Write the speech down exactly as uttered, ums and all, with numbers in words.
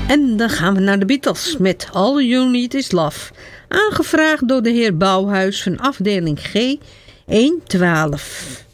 En dan gaan we naar de Beatles met All You Need Is Love. Aangevraagd door de heer Bouwhuis van afdeling G honderdtwaalf.